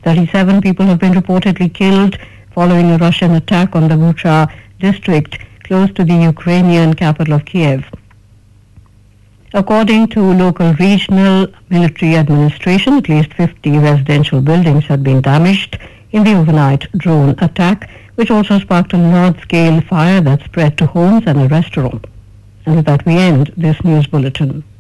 37 people have been reportedly killed following a Russian attack on the Bucha district close to the Ukrainian capital of Kiev. According to local regional military administration, at least 50 residential buildings had been damaged in the overnight drone attack, which also sparked a large-scale fire that spread to homes and a restaurant. And with that, we end this news bulletin.